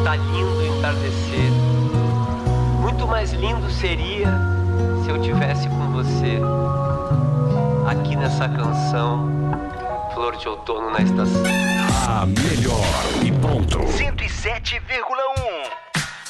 Tá lindo o entardecer. Muito mais lindo seria se eu tivesse com você aqui nessa canção, Flor de Outono na Estação. A melhor e ponto. 107,1